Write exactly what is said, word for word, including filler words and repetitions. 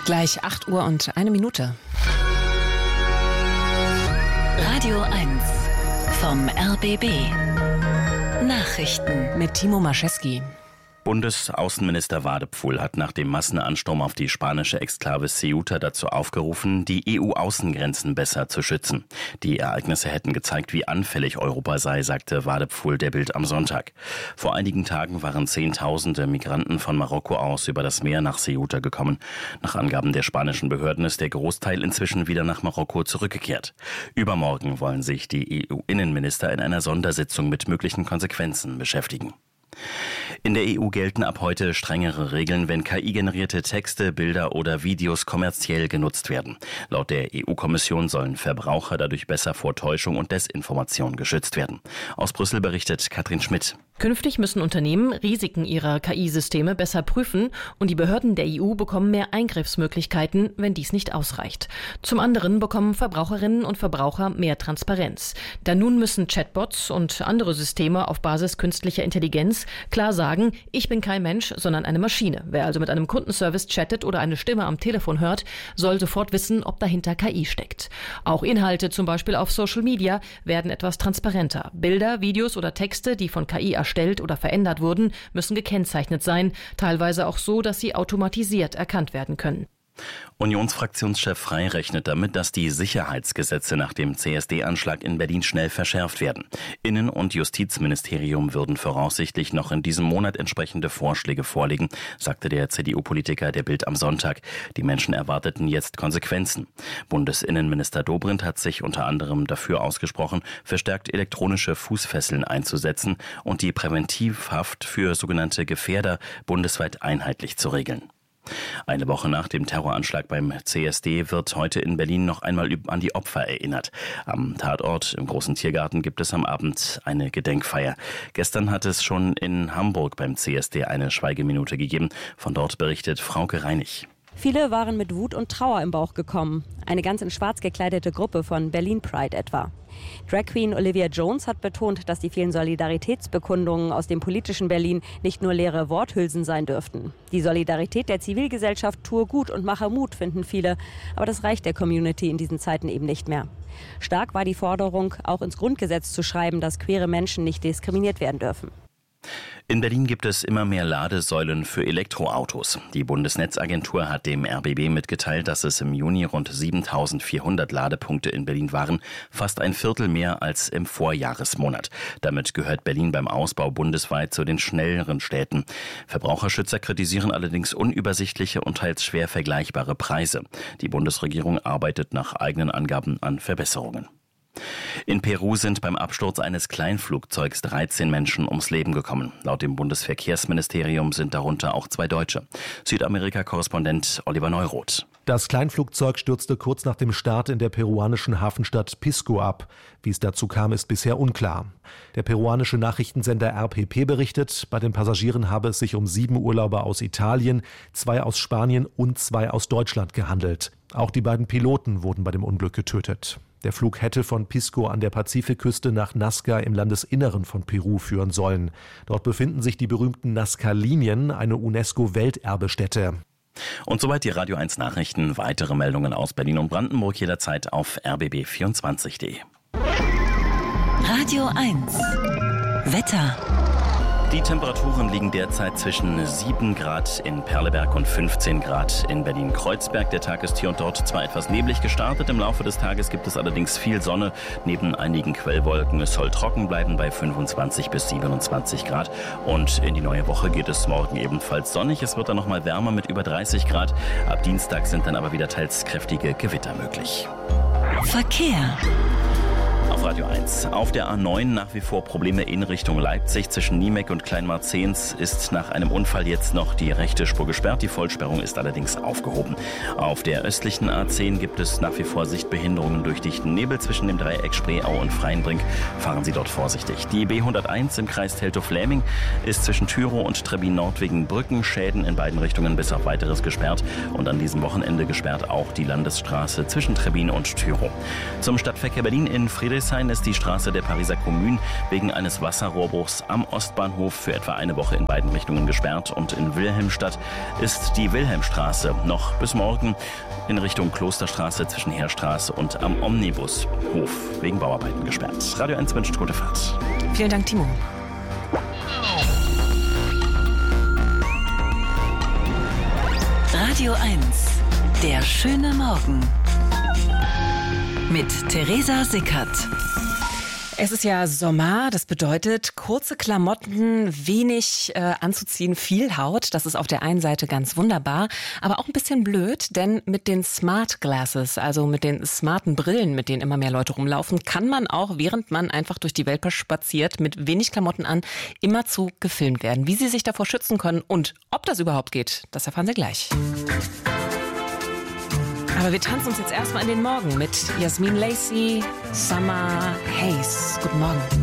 Gleich acht Uhr und eine Minute. Radio eins vom R B B. Nachrichten mit Timo Maschewski. Bundesaußenminister Wadepfuhl hat nach dem Massenansturm auf die spanische Exklave Ceuta dazu aufgerufen, die E U-Außengrenzen besser zu schützen. Die Ereignisse hätten gezeigt, wie anfällig Europa sei, sagte Wadepfuhl der Bild am Sonntag. Vor einigen Tagen waren Zehntausende Migranten von Marokko aus über das Meer nach Ceuta gekommen. Nach Angaben der spanischen Behörden ist der Großteil inzwischen wieder nach Marokko zurückgekehrt. Übermorgen wollen sich die E U-Innenminister in einer Sondersitzung mit möglichen Konsequenzen beschäftigen. In der E U gelten ab heute strengere Regeln, wenn K I-generierte Texte, Bilder oder Videos kommerziell genutzt werden. Laut der E U-Kommission sollen Verbraucher dadurch besser vor Täuschung und Desinformation geschützt werden. Aus Brüssel berichtet Katrin Schmidt. Künftig müssen Unternehmen Risiken ihrer K I-Systeme besser prüfen und die Behörden der E U bekommen mehr Eingriffsmöglichkeiten, wenn dies nicht ausreicht. Zum anderen bekommen Verbraucherinnen und Verbraucher mehr Transparenz. Da nun müssen Chatbots und andere Systeme auf Basis künstlicher Intelligenz klar sagen, ich bin kein Mensch, sondern eine Maschine. Wer also mit einem Kundenservice chattet oder eine Stimme am Telefon hört, soll sofort wissen, ob dahinter K I steckt. Auch Inhalte, zum Beispiel auf Social Media, werden etwas transparenter. Bilder, Videos oder Texte, die von K I erstellt oder verändert wurden, müssen gekennzeichnet sein, teilweise auch so, dass sie automatisiert erkannt werden können. Unionsfraktionschef Frey rechnet damit, dass die Sicherheitsgesetze nach dem C S D-Anschlag in Berlin schnell verschärft werden. Innen- und Justizministerium würden voraussichtlich noch in diesem Monat entsprechende Vorschläge vorlegen, sagte der C D U-Politiker der Bild am Sonntag. Die Menschen erwarteten jetzt Konsequenzen. Bundesinnenminister Dobrindt hat sich unter anderem dafür ausgesprochen, verstärkt elektronische Fußfesseln einzusetzen und die Präventivhaft für sogenannte Gefährder bundesweit einheitlich zu regeln. Eine Woche nach dem Terroranschlag beim C S D wird heute in Berlin noch einmal an die Opfer erinnert. Am Tatort im Großen Tiergarten gibt es am Abend eine Gedenkfeier. Gestern hat es schon in Hamburg beim C S D eine Schweigeminute gegeben. Von dort berichtet Frauke Reinig. Viele waren mit Wut und Trauer im Bauch gekommen. Eine ganz in schwarz gekleidete Gruppe von Berlin Pride etwa. Drag Queen Olivia Jones hat betont, dass die vielen Solidaritätsbekundungen aus dem politischen Berlin nicht nur leere Worthülsen sein dürften. Die Solidarität der Zivilgesellschaft tue gut und mache Mut, finden viele. Aber das reicht der Community in diesen Zeiten eben nicht mehr. Stark war die Forderung, auch ins Grundgesetz zu schreiben, dass queere Menschen nicht diskriminiert werden dürfen. In Berlin gibt es immer mehr Ladesäulen für Elektroautos. Die Bundesnetzagentur hat dem R B B mitgeteilt, dass es im Juni rund siebentausendvierhundert Ladepunkte in Berlin waren, fast ein Viertel mehr als im Vorjahresmonat. Damit gehört Berlin beim Ausbau bundesweit zu den schnelleren Städten. Verbraucherschützer kritisieren allerdings unübersichtliche und teils schwer vergleichbare Preise. Die Bundesregierung arbeitet nach eigenen Angaben an Verbesserungen. In Peru sind beim Absturz eines Kleinflugzeugs dreizehn Menschen ums Leben gekommen. Laut dem Bundesverkehrsministerium sind darunter auch zwei Deutsche. Südamerika-Korrespondent Oliver Neuroth. Das Kleinflugzeug stürzte kurz nach dem Start in der peruanischen Hafenstadt Pisco ab. Wie es dazu kam, ist bisher unklar. Der peruanische Nachrichtensender R P P berichtet, bei den Passagieren habe es sich um sieben Urlauber aus Italien, zwei aus Spanien und zwei aus Deutschland gehandelt. Auch die beiden Piloten wurden bei dem Unglück getötet. Der Flug hätte von Pisco an der Pazifikküste nach Nazca im Landesinneren von Peru führen sollen. Dort befinden sich die berühmten Nazca-Linien, eine UNESCO-Welterbestätte. Und soweit die Radio eins Nachrichten. Weitere Meldungen aus Berlin und Brandenburg jederzeit auf r b b vierundzwanzig punkt d e. Radio eins Wetter. Die Temperaturen liegen derzeit zwischen sieben Grad in Perleberg und fünfzehn Grad in Berlin-Kreuzberg. Der Tag ist hier und dort zwar etwas neblig gestartet. Im Laufe des Tages gibt es allerdings viel Sonne neben einigen Quellwolken. Es soll trocken bleiben bei fünfundzwanzig bis siebenundzwanzig Grad. Und in die neue Woche geht es morgen ebenfalls sonnig. Es wird dann nochmal wärmer mit über dreißig Grad. Ab Dienstag sind dann aber wieder teils kräftige Gewitter möglich. Verkehr. Auf Radio eins. Auf der A neun nach wie vor Probleme in Richtung Leipzig. Zwischen Niemek und Kleinmarzens ist nach einem Unfall jetzt noch die rechte Spur gesperrt. Die Vollsperrung ist allerdings aufgehoben. Auf der östlichen A zehn gibt es nach wie vor Sichtbehinderungen durch dichten Nebel zwischen dem Dreieck Spreeau und Freienbrink. Fahren Sie dort vorsichtig. Die B hunderteins im Kreis Teltow-Fläming ist zwischen Thürow und Trebbin Nord wegen Brückenschäden in beiden Richtungen bis auf Weiteres gesperrt. Und an diesem Wochenende gesperrt auch die Landesstraße zwischen Trebbin und Thürow. Zum Stadtverkehr Berlin in Friedrichshain Hildesheim ist die Straße der Pariser Kommune wegen eines Wasserrohrbruchs am Ostbahnhof für etwa eine Woche in beiden Richtungen gesperrt. Und in Wilhelmstadt ist die Wilhelmstraße noch bis morgen in Richtung Klosterstraße zwischen Heerstraße und am Omnibushof wegen Bauarbeiten gesperrt. Radio eins wünscht gute Fahrt. Vielen Dank, Timo. Radio eins, der schöne Morgen. Mit Theresa Sickert. Es ist ja Sommer, das bedeutet kurze Klamotten, wenig äh, anzuziehen, viel Haut. Das ist auf der einen Seite ganz wunderbar, aber auch ein bisschen blöd, denn mit den Smart Glasses, also mit den smarten Brillen, mit denen immer mehr Leute rumlaufen, kann man auch, während man einfach durch die Welt spaziert, mit wenig Klamotten an, immerzu gefilmt werden. Wie Sie sich davor schützen können und ob das überhaupt geht, das erfahren Sie gleich. Aber wir tanzen uns jetzt erstmal in den Morgen mit Jasmin Lacey, Summer Haze. Guten Morgen.